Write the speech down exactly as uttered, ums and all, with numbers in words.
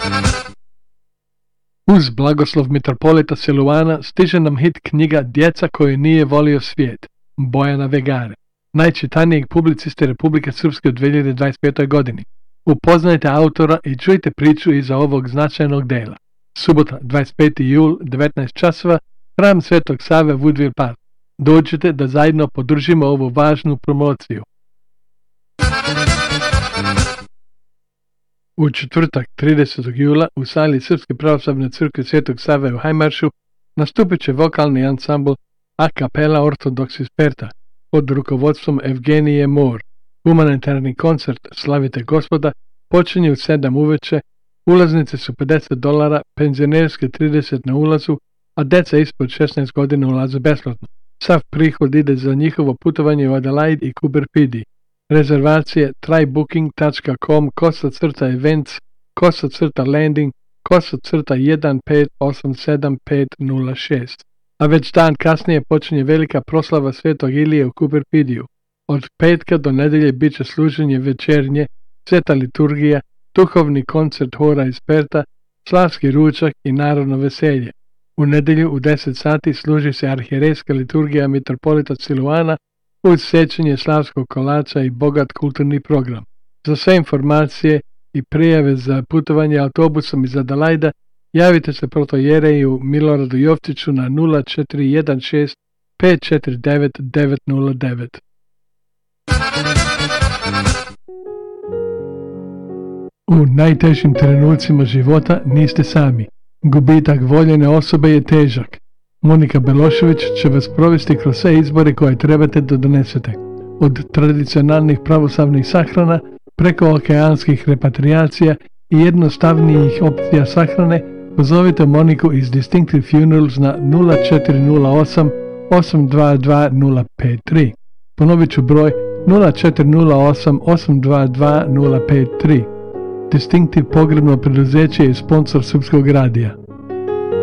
Uz blagoslov mitropolita Siluana stiže nam hit knjiga Djeca koju nije volio svijet, Bojana Vegare, najčitanijeg publiciste Republike Srpske u dvije hiljade dvadeset petoj godini. Upoznajte autora i čujte priču iza ovog značajnog dela. Subota, dvadeset peti jul, devetnaest časova, hram Svetog Save, Woodville Park. Dođite da zajedno podržimo ovu važnu promociju. U četvrtak, tridesetog jula, u sali Srpske pravoslavne crkve Svetog Save u Hajmaršu nastupit će vokalni ansambl A Capella Orthodoxis Sperta pod rukovodstvom Evgenije Mor. Humanitarni koncert Slavite Gospoda počinje u sedam uveče, ulaznice su pedeset dolara, penzionerske trideset na ulazu, a deca ispod šesnaest godina ulaze besplatno. Sav prihod ide za njihovo putovanje u Adelaide i Cooper Pedy. Rezervacije trybooking tačka com kosa crta events kosa crta landing kosa crta jedan pet osam sedam pet nula šest. A već dan kasnije počinje velika proslava Svetog Ilije u Cooper Pedyu. Od petka do nedelje bit će služenje večernje, sveta liturgija, duhovni koncert hora iz Perta, slavski ručak i narodno veselje. U nedjelju u deset sati služi se arhijerejska liturgija mitropolita Siluana uz sjećanje slavskog kolača i bogat kulturni program. Za sve informacije i prijave za putovanje autobusom iz Adelaida javite se protojereju Miloradu Jovčiću na nula četiri jedan šest pet četiri devet devet nula devet. U najtežim trenucima života niste sami. Gubitak voljene osobe je težak. Monika Belošević će vas provesti kroz sve izbore koje trebate da donesete. Od tradicionalnih pravoslavnih sahrana, preko okeanskih repatriacija i jednostavnijih opcija sahrane, pozovite Moniku iz Distinctive Funerals na nula četiri nula osam osam dva dva nula pet tri. Ponovit ću broj nula četiri nula osam osam dva dva nula pet tri. Distinctive pogrebno preduzeće je sponsor Srpskog radija.